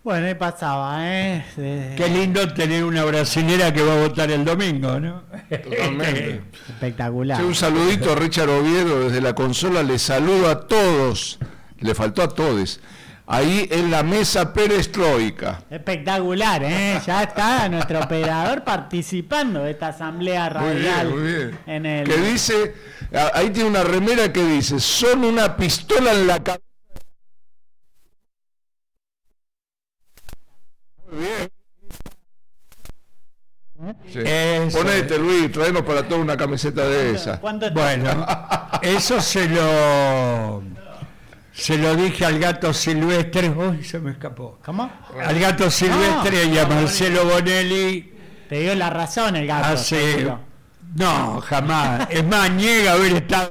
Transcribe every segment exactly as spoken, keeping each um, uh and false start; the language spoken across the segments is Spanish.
Bueno, ahí pasaba, ¿eh? De... Qué lindo tener una brasilera que va a votar el domingo, ¿no? Totalmente. Espectacular. Sí, un saludito a Richard Oviedo desde la consola, le saludo a todos, le faltó a todos, ahí en la mesa perestroika. Espectacular, ¿eh? Ya está nuestro operador participando de esta asamblea radial. Muy bien, muy bien. En el... Que dice, ahí tiene una remera que dice, son una pistola en la cabeza. Muy bien. Sí. Ponete, Luis, traenos para toda una camiseta de esa. ¿Cuánto Bueno, eso se lo se lo dije al gato Silvestre. Uy, se me escapó. ¿Cómo? Al gato Silvestre No, y a no, Marcelo Bonelli. Te dio la razón el gato. Hace... seguro. No, jamás. Es más, niega haber estado.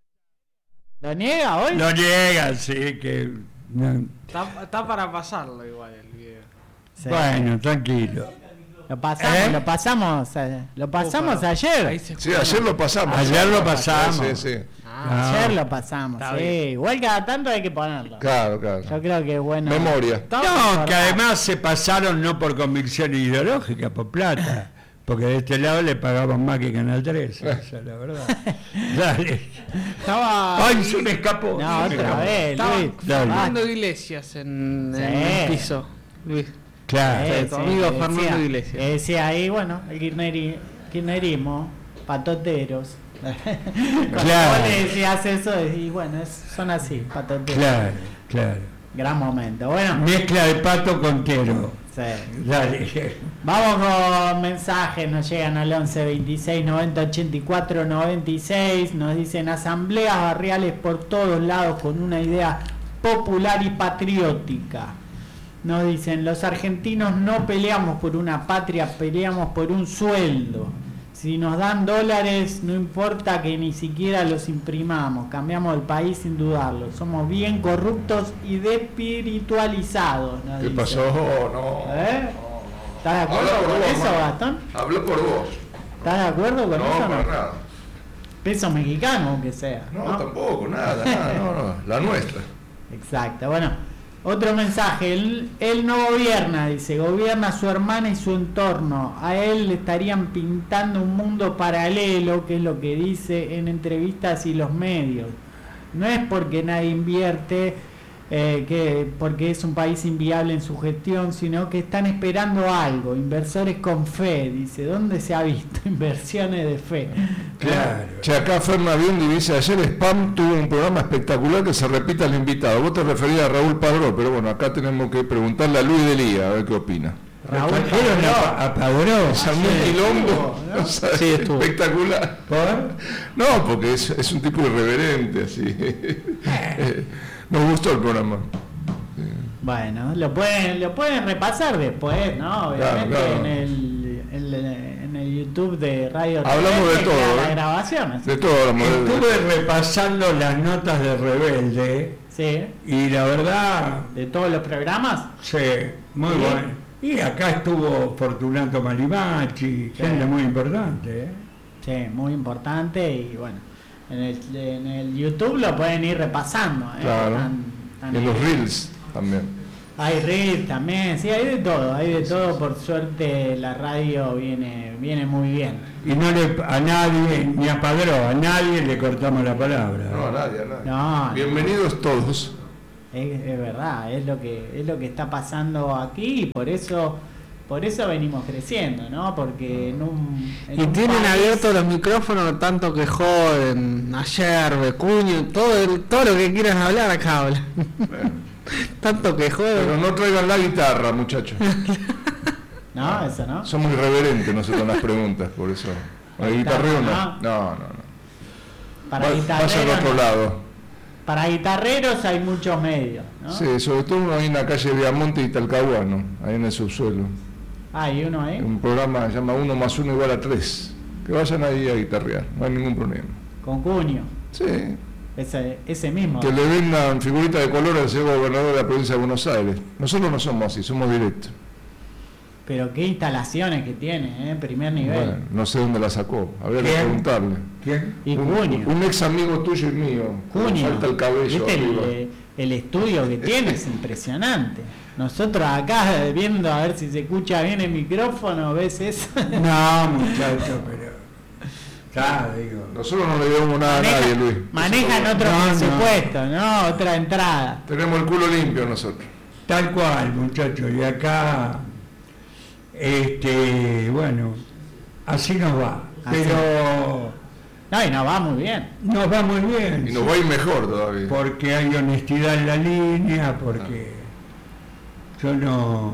¿Lo niega hoy? Lo niega, sí, que. No. Está, está para pasarlo igual el video. Sí. Bueno, tranquilo. Lo pasamos, ¿Eh? lo pasamos, eh, lo pasamos Opa, ayer. ahí se Sí, ayer lo pasamos. Ayer lo pasamos. Sí, sí. Ah, Ayer lo pasamos, Está sí. bien. Igual cada tanto hay que ponerlo. Claro, claro. Yo creo que es bueno. Memoria. Estamos No, recordando. que además se pasaron no por convicción ideológica, por plata. Porque de este lado le pagaban más que Canal tres, esa es la verdad. Dale. Estaba, Ay, se me escapó. No, se me otra escapó. vez, estaba Luis. Fernando Iglesias en, Sí. en el piso. Luis. Claro. Eh, tu sí, amigo que Fernando decía- Iglesias. que decía ahí, bueno, el kirneri, kirnerismo, patoteros. Cuando Claro. vos le decías eso, y bueno, es- son así, patoteros. Claro, claro. Gran momento. Bueno, Mezcla de pato con tero. sí. Dale. Vamos con mensajes, nos llegan al once veintiséis noventa ochenta y cuatro noventa y seis, nos dicen asambleas barriales por todos lados con una idea popular y patriótica. Nos dicen, los argentinos no peleamos por una patria, peleamos por un sueldo. Si nos dan dólares, no importa que ni siquiera los imprimamos, cambiamos el país sin dudarlo. Somos bien corruptos y despiritualizados. nos ¿Qué dicen. pasó? No. ¿Eh? ¿Estás de acuerdo Habla por con vos, eso, Manu. Gastón? Habló por vos. ¿Estás de acuerdo con No, eso? para No? nada. Peso mexicano, aunque sea. No, ¿no? tampoco, nada, nada, no, no. La nuestra. Exacto. Bueno, otro mensaje. Él, él no gobierna, dice. Gobierna a su hermana y su entorno. A él le estarían pintando un mundo paralelo, que es lo que dice en entrevistas y los medios. No es porque nadie invierte, eh, que porque es un país inviable en su gestión, sino que están esperando algo. Inversores con fe, dice. ¿Dónde se ha visto inversiones de fe? Claro. Che, acá Ferna Biondi dice, ayer Spam tuvo un programa espectacular que se repita al invitado. Vos te referías a Raúl Padró, pero bueno, acá tenemos que preguntarle a Luis Delía, a ver qué opina. Raúl ¿Trajeron Padró. a, a Padró? Se armó un sí, quilombo, ¿no? o sea, Sí, estuvo. espectacular. ¿Por? No, porque es, es un tipo irreverente, así. Eh, Nos gustó el programa. Bueno, lo pueden, lo pueden repasar después, ¿no? Obviamente Claro, claro. En, el, en, el, en el YouTube de Radio Hablamos de Rebelde todo, queda ¿eh? la grabación. así. De todo hablamos. de- Estuve repasando las notas de Rebelde Sí, y la verdad, de todos los programas. sí, muy ¿Sí? bueno. Y acá estuvo Fortunato Malimachi, Sí. gente muy importante, ¿eh? Sí, muy importante y bueno, en el, en el YouTube lo pueden ir repasando. ¿eh? Claro. Están- están- En los Reels también. Hay Reels también, sí, hay de todo, hay de todo. Por suerte la radio viene, viene muy bien. Y no le, a nadie, ni a Padró, a nadie le cortamos la palabra. No, a nadie, a nadie. No, Bienvenidos todos. Es, es verdad, es lo que es lo que está pasando aquí y por eso por eso venimos creciendo, ¿no? Porque en un en Y un tienen país- abiertos los micrófonos tanto que joden, ayer, Becuño, todo, el- todo lo que quieran hablar acá hablan. Bueno, Tanto que joden. pero no traigan la guitarra, muchachos. No, eso no. Somos irreverentes nosotros en las preguntas, por eso. ¿El La guitarreo guitarra, no? No, no, no. Para Va- Vaya al guitarreros, otro no. lado. Para guitarreros hay muchos medios, ¿no? Sí, sobre todo uno ahí en la calle Viamonte y Talcahuano, ahí en el subsuelo. Hay uno ahí Un programa que se llama uno más uno igual a tres. Que vayan ahí a guitarrear, no hay ningún problema. con Cuño, Sí, ese ese mismo. que le vendan figuritas de color al señor gobernador de la provincia de Buenos Aires. Nosotros no somos así, somos directos. pero qué instalaciones que tiene, ¿eh? Primer nivel. Bueno, no sé dónde la sacó, habría que ¿Quién? preguntarle. ¿Quién? Y un, Cunio. un ex amigo tuyo y mío. Cunio. Falta el cabello. ¿Viste arriba. el, el estudio que tiene? Es impresionante. Nosotros acá viendo a ver si se escucha bien el micrófono, ¿ves eso? No, muchacho, pero... Ya, digo. Nosotros no le debemos nada Maneja- a nadie, Luis. Manejan otro No, no. presupuesto, ¿no? Otra entrada. Tenemos el culo limpio nosotros. Tal cual, muchachos, y acá, este, bueno, así nos va, Así. pero No, y nos va muy bien. nos va muy bien, Y nos va a ir mejor todavía. porque hay honestidad en la línea, porque yo no,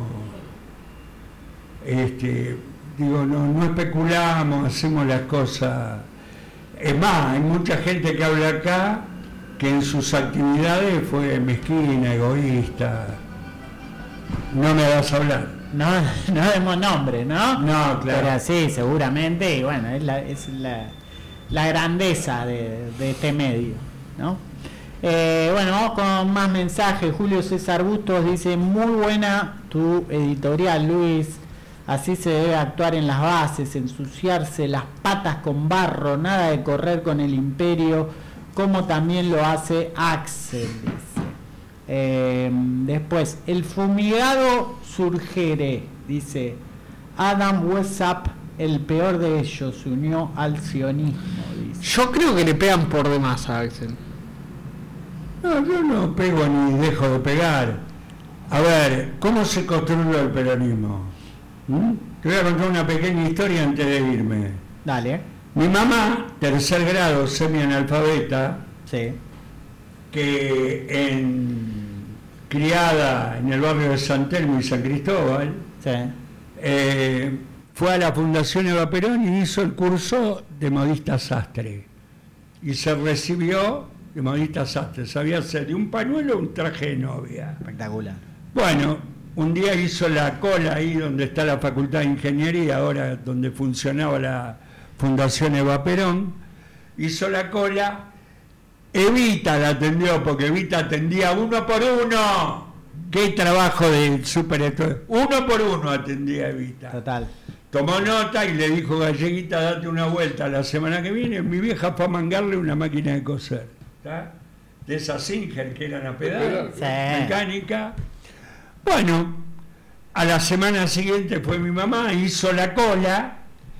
este, digo, no, no especulamos, hacemos las cosas, es más, hay mucha gente que habla acá que en sus actividades fue mezquina, egoísta. No me vas a hablar. No, no demos nombre, ¿no? No, claro. Pero sí, seguramente, y bueno, es la, es la, la grandeza de, de este medio, ¿no? Eh, bueno, vamos con más mensajes. Julio César Bustos dice, muy buena tu editorial, Luis. Así se debe actuar en las bases, ensuciarse las patas con barro, nada de correr con el imperio, como también lo hace Axel, dice. Eh, después, el fumigado surgere, dice Adam Wesap, el peor de ellos, se unió al sionismo, dice. Yo creo que le pegan por demás a Axel. No, yo no pego ni dejo de pegar. A ver, ¿cómo se construyó el peronismo? ¿Mm? Te voy a contar una pequeña historia antes de irme. Dale, Mi mamá, tercer grado, semi-analfabeta, sí, que en criada en el barrio de San Telmo y San Cristóbal, sí, eh, fue a la Fundación Eva Perón y hizo el curso de modista sastre. Y se recibió de modista sastre. Sabía hacer de un pañuelo un traje de novia. espectacular. Bueno, un día hizo la cola ahí donde está la Facultad de Ingeniería, ahora donde funcionaba la Fundación Eva Perón. Hizo la cola. Evita la atendió, porque Evita atendía uno por uno. ¡Qué trabajo de super! Uno por uno atendía Evita. Total. Tomó nota y le dijo, Galleguita, date una vuelta la semana que viene. Mi vieja fue a mangarle una máquina de coser, ¿tá? De esas Singer que eran a pedal, Sí. mecánica. Bueno, a la semana siguiente fue mi mamá, hizo la cola.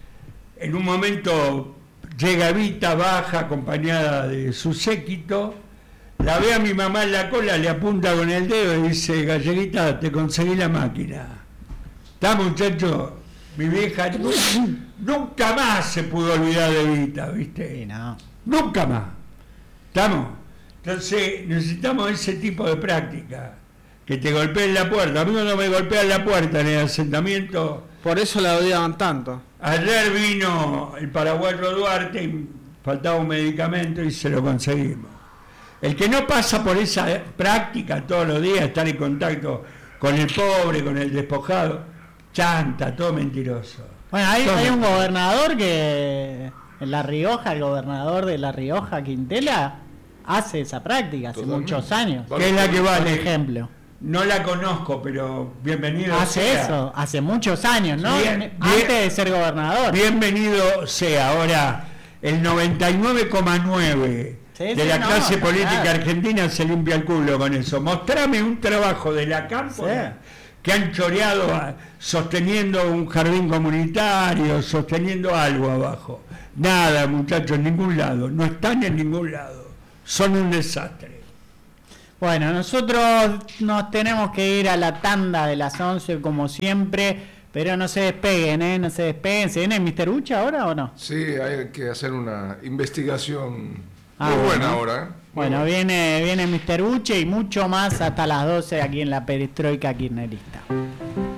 En un momento llega Evita, baja acompañada de su séquito, la ve a mi mamá en la cola, le apunta con el dedo y dice, Galleguita, te conseguí la máquina. ¿Está, muchacho? Mi vieja nunca más se pudo olvidar de Evita, ¿viste? Sí, no. Nunca más. ¿Estamos? Entonces necesitamos ese tipo de práctica, que te golpeen la puerta. A mí no me golpean la puerta en el asentamiento. Por eso la odiaban tanto. Ayer vino el paraguayo Duarte y faltaba un medicamento y se lo conseguimos. El que no pasa por esa práctica todos los días, estar en contacto con el pobre, con el despojado, chanta, todo mentiroso. Bueno, hay, Todo hay un mentiroso. gobernador que en La Rioja, el gobernador de La Rioja, Quintela, hace esa práctica hace Totalmente. muchos años, Vale. Que es la que por vale. ejemplo. No la conozco, pero bienvenido Hace sea. eso, hace muchos años, ¿no? Bien, bien. Antes de ser gobernador. Bienvenido sea. Ahora, el noventa y nueve coma nueve Sí, de sí, la no, clase está política claro. argentina se limpia el culo con eso. Mostrame un trabajo de la cámpora que han choreado a- sosteniendo un jardín comunitario, sosteniendo algo abajo. Nada, muchachos, en ningún lado. No están en ningún lado. Son un desastre. Bueno, nosotros nos tenemos que ir a la tanda de las once como siempre, pero no se despeguen, ¿eh? No se despeguen. ¿Se viene mister Ucha ahora o no? Sí, hay que hacer una investigación Ah, muy buena bueno. ahora. ¿eh? Muy Bueno, buena. viene, viene mister Uche y mucho más hasta las doce aquí en la Perestroika Kirchnerista.